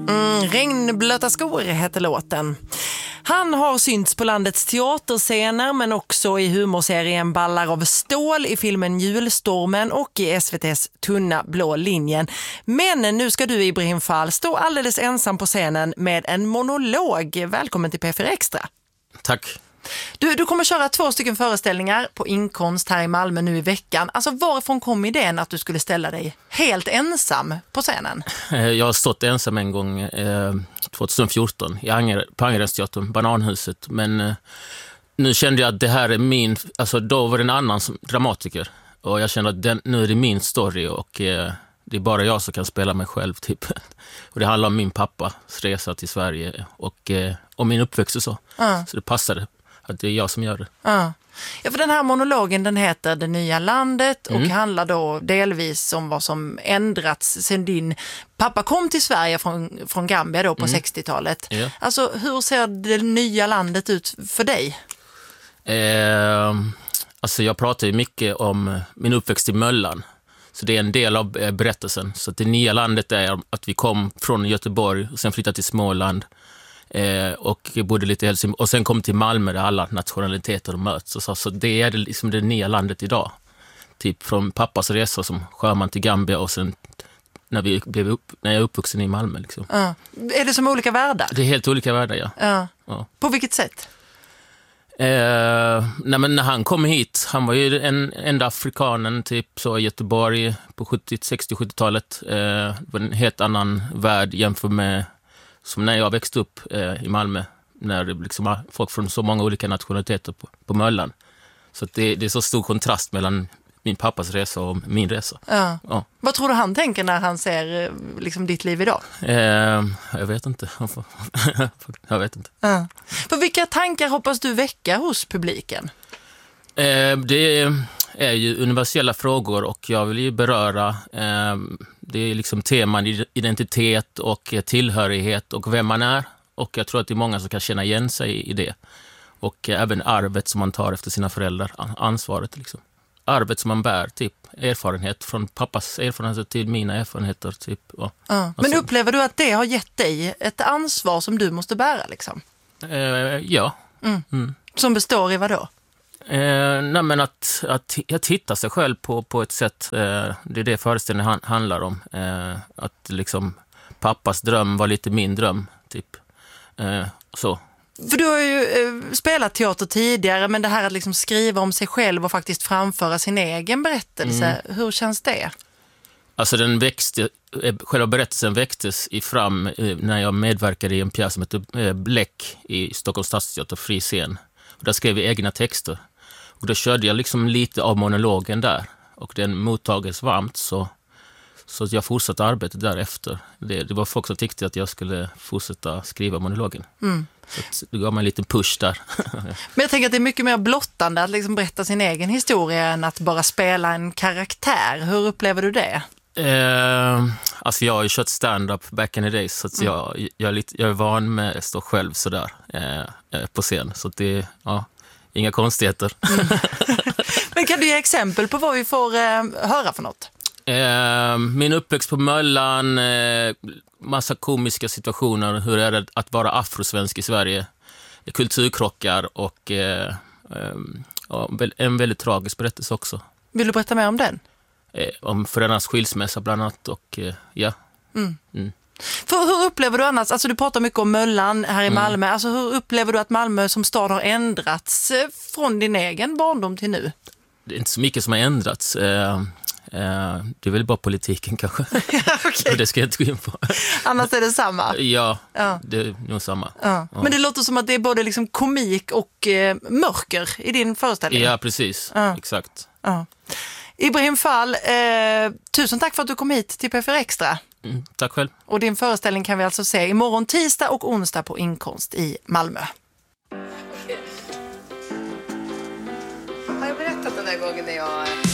Regnblöta skor heter låten. Han har synts på landets teaterscener men också i humorserien Ballar av stål, i filmen Julstormen och i SVT:s Tunna blå linjen. Men nu ska du, Ibrahim Fall, stå alldeles ensam på scenen med en monolog. Välkommen till P4 Extra. Tack. Du kommer köra 2 stycken föreställningar på Inkonst här i Malmö nu i veckan. Alltså varifrån kom idén att du skulle ställa dig helt ensam på scenen? Jag har stått ensam en gång 2014 på Angeredsteatern, Bananhuset. Men nu kände jag att det här är min... Alltså då var det en annan dramatiker. Och jag kände att nu är det min story och det är bara jag som kan spela mig själv typ. Och det handlar om min pappas resa till Sverige och om min uppväxt och så. Så det passade att det är jag som gör det. Ja, för den här monologen, den heter Det nya landet och handlar då delvis om vad som ändrats sedan din pappa kom till Sverige från Gambia då på 60-talet. Ja. Alltså hur ser det nya landet ut för dig? Alltså jag pratar ju mycket om min uppväxt i Möllan. Så det är en del av berättelsen. Så det nya landet är att vi kom från Göteborg och sen flyttade till Småland. Och bodde lite i Helsingborg och sen kom till Malmö där alla nationaliteter möts och så det är liksom det nya landet idag, typ från pappas resa som sjöman till Gambia och sen när jag är uppvuxen i Malmö liksom. Är det som olika världar? Det är helt olika världar, ja. På vilket sätt? Nej, men när han kom hit, han var ju en enda afrikanen typ så i Göteborg på 60-70-talet. Det var en helt annan värld jämfört med som när jag växte upp i Malmö, när det liksom folk från så många olika nationaliteter på Möllan. Så att det är så stor kontrast mellan min pappas resa och min resa. Ja. Vad tror du han tänker när han ser liksom ditt liv idag? Jag vet inte. Jag vet inte. För vilka tankar hoppas du väcka hos publiken? Det är ju universella frågor och jag vill ju beröra det är liksom teman identitet och tillhörighet och vem man är. Och jag tror att det är många som kan känna igen sig i det. Och även arvet som man tar efter sina föräldrar, ansvaret liksom. Arvet som man bär, typ erfarenhet från pappas erfarenheter till mina erfarenheter typ. Men upplever du att det har gett dig ett ansvar som du måste bära liksom? Ja. Som består i vad då? Nej, men att hitta sig själv på ett sätt, det är det föreställningen handlar om. Att liksom pappas dröm var lite min dröm typ. Så. För du har ju spelat teater tidigare, men det här att liksom skriva om sig själv och faktiskt framföra sin egen berättelse, hur känns det? Alltså själva berättelsen väcktes fram när jag medverkade i en pjäs som heter Bläck i Stockholms stadsteater, fri scen. Och där skrev vi egna texter. Och då körde jag liksom lite av monologen där. Och den mottagades varmt så jag fortsatte arbetet därefter. Det var folk som tyckte att jag skulle fortsätta skriva monologen. Så det gav mig en liten push där. Men jag tänker att det är mycket mer blottande att liksom berätta sin egen historia än att bara spela en karaktär. Hur upplever du det? Alltså jag har ju kört stand-up back in the days så att jag är van med att stå själv sådär på scen. Så det är inga konstigheter. Men kan du ge exempel på vad vi får höra för något? Min uppväxt på Möllan, massa komiska situationer, hur är det att vara afrosvensk i Sverige, kulturkrockar och en väldigt tragisk berättelse också. Vill du berätta mer om den? Om föräldrarnas skilsmässa bland annat och För hur upplever du annars, alltså du pratar mycket om Möllan här i Malmö, alltså hur upplever du att Malmö som stad har ändrats från din egen barndom till nu? Det är inte så mycket som har ändrats. Det är väl bara politiken kanske. Okay. Det ska jag inte gå in på. Annars är det samma? Ja, det är nog samma. Ja. Men det låter som att det är både liksom komik och mörker i din föreställning. Ja, precis. Exakt. Ibrahim Fall, tusen tack för att du kom hit till P4 Extra. Tack själv. Och din föreställning kan vi alltså se imorgon tisdag och onsdag på Inkonst i Malmö. Har jag berättat den där gången när jag...